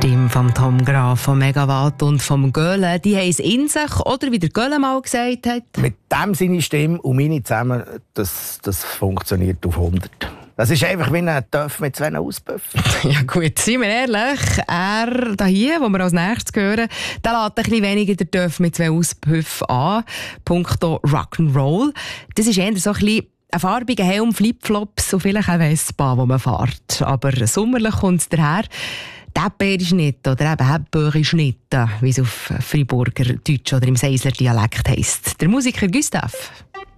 Stimme von Tom Graf, von Megawatt und vom Göhle, die haben es in sich, oder wie der Göhle mal gesagt hat. Mit dem seine Stimme und meine zusammen, das funktioniert auf 100. Das ist einfach wie ein Töff mit 2 Auspuffen. Ja gut, seien wir ehrlich, er hier, wo wir als nächstes hören, der lädt ein bisschen weniger der Töff mit 2 Auspuffen an. Punkto Rock'n'Roll. Das ist eher so ein bisschen ein farbiger Helm, Flipflops und vielleicht auch Vespa, wo man fährt. Aber sommerlich kommt es daher. Täppeerischnitt oder eben Häppöerischnitt, wie es auf Freiburger Deutsch oder im Seisler Dialekt heisst. Der Musiker Gustav.